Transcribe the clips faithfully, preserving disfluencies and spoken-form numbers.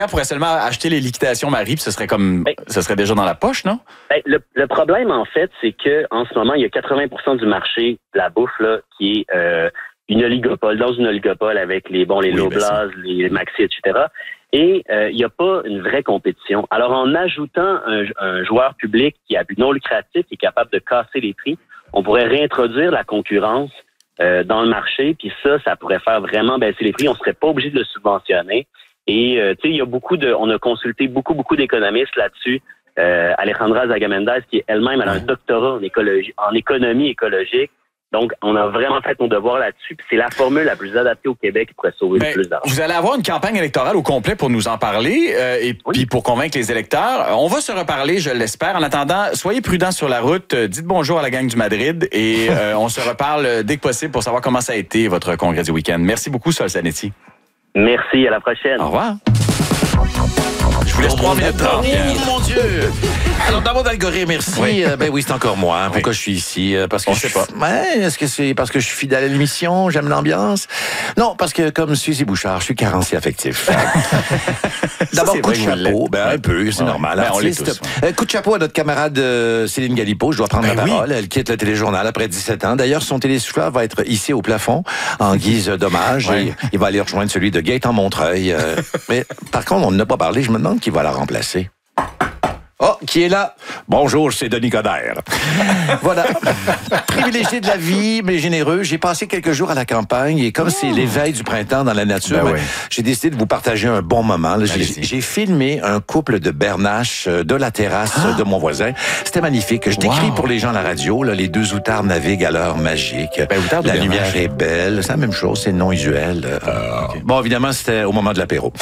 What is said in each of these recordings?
On pourrait seulement acheter les liquidations Marie, puis ce serait comme, ben, ce serait déjà dans la poche, non? Ben, le, le problème, en fait, c'est que en ce moment, il y a quatre-vingts pour cent du marché de la bouffe là qui est euh, une oligopole, dans une oligopole avec les bon, les oui, Loblaws, ben les Maxi, et cetera. Et euh, il n'y a pas une vraie compétition. Alors, en ajoutant un, un joueur public qui a but non lucratif et capable de casser les prix, on pourrait réintroduire la concurrence euh, dans le marché, puis ça, ça pourrait faire vraiment baisser les prix. On serait pas obligé de le subventionner. Et euh, tu sais, il y a beaucoup de, on a consulté beaucoup, beaucoup d'économistes là-dessus. Euh, Alejandra Zagamendas, qui elle-même elle a un doctorat en écologie, en économie écologique. Donc, on a vraiment fait nos devoirs là-dessus. Puis c'est la formule la plus adaptée au Québec qui pourrait sauver ben, le plus d'argent. Vous allez avoir une campagne électorale au complet pour nous en parler euh, et oui. puis pour convaincre les électeurs. On va se reparler, je l'espère. En attendant, soyez prudents sur la route. Dites bonjour à la gang du Madrid et euh, on se reparle dès que possible pour savoir comment ça a été votre congrès du week-end. Merci beaucoup, Sol Zanetti. Merci, à la prochaine. Au revoir. Je vous laisse trois minutes. Oh, mon Dieu! Alors, dans mon algorithme, merci. Oui. Euh, ben oui, c'est encore moi. Pourquoi oui. je suis ici? Parce que On je sait pas. Ouais, est-ce que c'est parce que je suis fidèle à l'émission, j'aime l'ambiance? Non, parce que comme Suzy Bouchard, je suis carencé affectif. D'abord, coup de chapeau. Ben, un peu, c'est ouais. normal. Ben, artiste. Euh, coup de chapeau à notre camarade euh, Céline Galipo. Je dois prendre ben la parole. Oui. Elle quitte le téléjournal après dix-sept ans. D'ailleurs, son télésouffleur va être hissé au plafond en guise d'hommage. Ouais. Et il va aller rejoindre celui de Gaëtan Montreuil. Euh, mais par contre, on n'a pas parlé. Je me demande qui va la remplacer. Oh, qui est là? Bonjour, c'est Denis Coderre. Voilà. Privilégié de la vie, mais généreux. J'ai passé quelques jours à la campagne et comme oh. c'est l'éveil du printemps dans la nature, ben ben, oui. j'ai décidé de vous partager un bon moment. Là, j'ai, j'ai filmé un couple de bernaches de la terrasse ah. de mon voisin. C'était magnifique. Je décris wow. pour les gens à la radio. Là, les deux outards naviguent à l'heure magique. Ben, la lumière bernache. est belle. C'est la même chose. C'est non usuel. Euh, okay. Bon, évidemment, c'était au moment de l'apéro.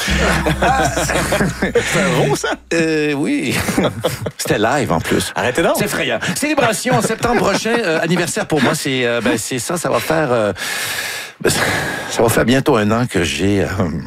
C'est un gros, ça? Euh, oui. C'était live en plus. Arrêtez donc. C'est effrayant. Célébration en septembre prochain. Euh, anniversaire pour moi, c'est, euh, ben, c'est ça. Ça va faire. Euh, ben, ça, ça va faire bientôt un an que j'ai. Euh,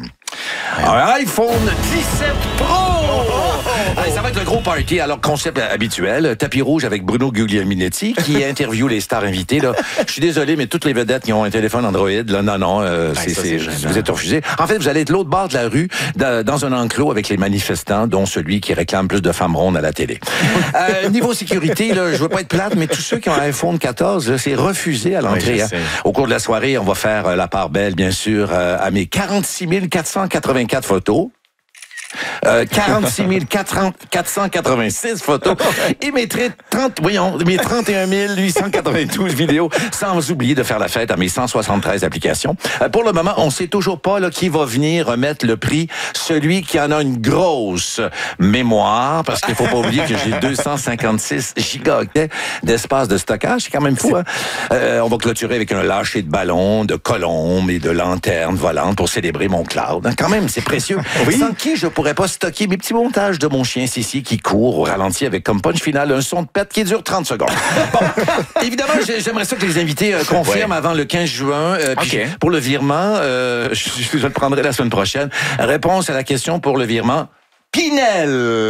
un iPhone dix-sept Pro! Allez, ça va être le gros party. Alors, concept habituel, tapis rouge avec Bruno Guglielminetti qui interviewe les stars invitées. Là. Je suis désolé, mais toutes les vedettes qui ont un téléphone Android, là, non, non, euh, c'est, ça, c'est, c'est vous êtes refusés. En fait, vous allez être de l'autre bord de la rue, dans un enclos avec les manifestants, dont celui qui réclame plus de femmes rondes à la télé. euh, niveau sécurité, là, je veux pas être plate, mais tous ceux qui ont un iPhone quatorze, là, c'est refusé à l'entrée. Oui, hein. Au cours de la soirée, on va faire euh, la part belle, bien sûr, euh, à mes quarante-six mille quatre cent quatre-vingt-quatre photos. Euh, quarante-six mille quatre cent quatre-vingt-six photos et mes trente, voyons, mes trente et un mille huit cent quatre-vingt-douze vidéos, sans oublier de faire la fête à mes cent soixante-treize applications. Euh, pour le moment, on sait toujours pas là, qui va venir remettre le prix, celui qui en a une grosse mémoire, parce qu'il faut pas oublier que j'ai deux cent cinquante-six gigaoctets d'espace de stockage, c'est quand même fou. Hein? Euh, on va clôturer avec un lâcher de ballons, de colombes et de lanternes volantes pour célébrer mon cloud. Hein? Quand même, c'est précieux. Oui. Sans qui je pourrais pas stocker mes petits montages de mon chien Sissi qui court au ralenti avec comme punch final un son de pète qui dure trente secondes. Bon, évidemment, j'aimerais ça que les invités euh, confirment ouais. avant le quinze juin. Euh, puis okay. Pour le virement, euh, je, je le prendrai la semaine prochaine. Réponse à la question pour le virement. Pinel!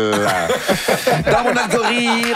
Dans mon algorithme!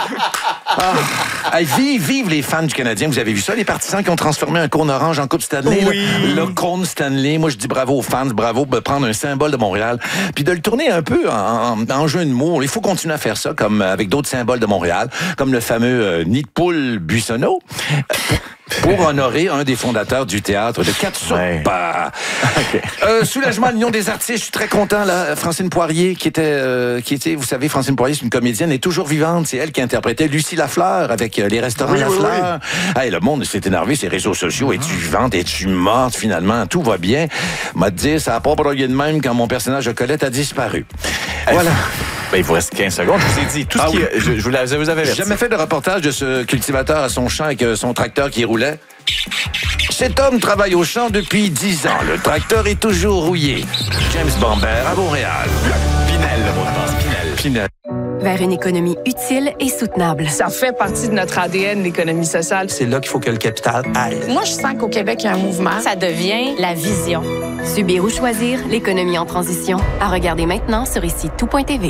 Ah, vive, vive les fans du Canadien. Vous avez vu ça, les partisans qui ont transformé un cône orange en coupe Stanley? Oui. Là, le cône Stanley. Moi, je dis bravo aux fans, bravo de prendre un symbole de Montréal, puis de le tourner un peu en, en, en jeu de mots. Il faut continuer à faire ça, comme avec d'autres symboles de Montréal, comme le fameux euh, nid de poule Buissonneau. Pour honorer un des fondateurs du théâtre de Catsup. Ouais. Okay. Euh, soulagement à l'Union des artistes, je suis très content là. Francine Poirier, qui était, euh, qui était, vous savez, Francine Poirier, c'est une comédienne, elle est toujours vivante. C'est elle qui interprétait Lucie Lafleur avec euh, les restaurants oui, Lafleur. Oui, oui. Hey, le monde s'est énervé, ces réseaux sociaux. Es-tu vivante, es-tu morte finalement? Tout va bien. M'a dit, ça n'a pas broyé de même quand mon personnage de Colette a disparu. Hey, voilà. Ben, il vous reste quinze secondes. Je vous ai dit, tout ce ah, qui... Oui. Je, je vous l'avais, vous avez J'ai jamais fait de reportage de ce cultivateur à son champ avec son tracteur qui roulait. Cet homme travaille au champ depuis dix ans. Le tracteur est toujours rouillé. James Bambert à Montréal. Pinel, le mot de passe. Pinel. Pinel. Vers une économie utile et soutenable. Ça fait partie de notre A D N, l'économie sociale. C'est là qu'il faut que le capital aille. Moi, je sens qu'au Québec, il y a un mouvement. Ça devient la vision. Subir ou choisir, l'économie en transition. À regarder maintenant sur ici tout point t v.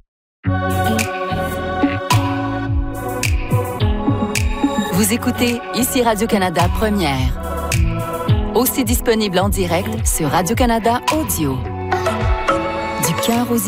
Vous écoutez ici Radio-Canada Première. Aussi disponible en direct sur Radio-Canada Audio. Du cœur aux